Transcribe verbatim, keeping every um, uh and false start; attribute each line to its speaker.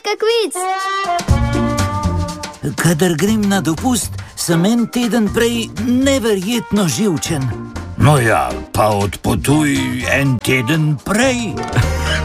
Speaker 1: kak vic.
Speaker 2: Kadar grem na dopust, sem en teden prej neverjetno živčen.
Speaker 3: No ja, pa odpotuj en teden prej.